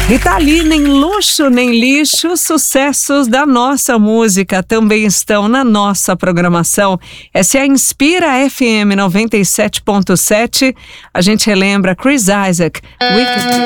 E tá ali, nem luxo, nem lixo, sucessos da nossa música também estão na nossa programação. Essa é a Inspira FM 97.7. A gente relembra Chris Isaak, Wicked.